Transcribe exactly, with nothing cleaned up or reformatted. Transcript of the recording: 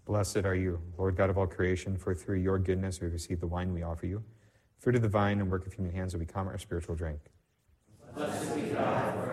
Blessed are you, Lord God of all creation, for through your goodness we have received the wine we offer you. Fruit of the vine and work of human hands will become our spiritual drink. Blessed be God.